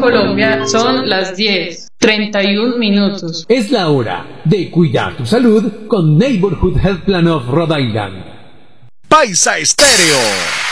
Colombia son las 10:31. Es la hora de cuidar tu salud con Neighborhood Health Plan of Rhode Island. Paisa Estéreo.